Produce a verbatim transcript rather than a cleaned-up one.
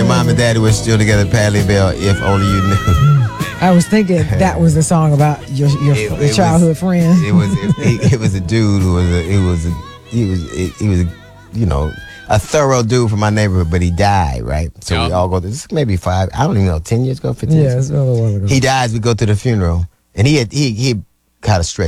mom and daddy were still together, Pally Bell, if only you knew. I was thinking that was the song about your your, It- your it childhood was- friend. It was it, it, it was a dude who was a, it was a, he was it, he was a, you know, a thorough dude from my neighborhood, but he died, right? So we Yeah. all go. This is maybe five. I don't even know. Ten years ago, fifteen. Yeah, years it's ago. a little while ago. He dies. We go to the funeral, and he had he he kind of stretched